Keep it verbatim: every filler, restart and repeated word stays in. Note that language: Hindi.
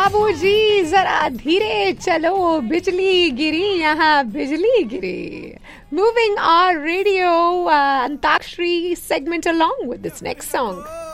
बाबूजी जरा धीरे चलो, बिजली गिरी यहाँ बिजली गिरी. Moving our radio uh, Antakshri segment along with this next song.